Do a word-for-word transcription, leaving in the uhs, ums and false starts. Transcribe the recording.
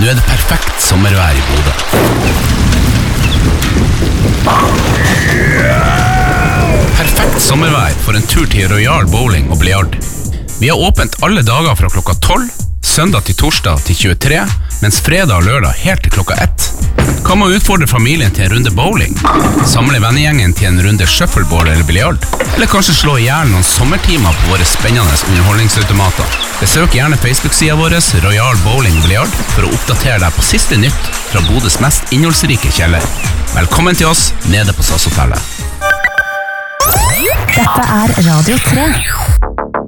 Nå er det perfekt sommervær i Bodø. Perfekt sommervær for en tur til Royal Bowling og Biljard. Vi har åpent alle dager fra klokka tolv, søndag til torsdag til tjuetre, mens fredag og lørdag helt til klokka ett. Kan man utfordre familien til en runde bowling? Samle vennegjengen til en runde shuffleboard eller biljard? Eller kanskje slå i hjel noen sommertimer på våre spennende underholdningsautomater? Besøk gjerne Facebook-siden vår Royal Bowling og Biljard for å oppdatere deg på siste nytt fra Bodøs mest innholdsrike kjeller. Velkommen til oss nede på SAS-hotellet. Dette er Radio tre.